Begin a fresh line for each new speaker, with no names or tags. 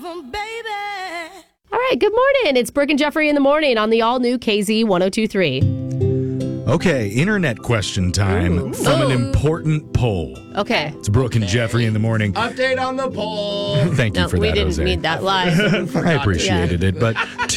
All right, good morning. It's Brooke and Jeffrey in the morning on the all-new KZ 102.3.
Okay, internet question time from an important poll.
Okay.
It's Brooke and Jeffrey in the morning.
Update on the poll.
Thank you for that,
we didn't
Jose.
need that live.
I appreciated it, but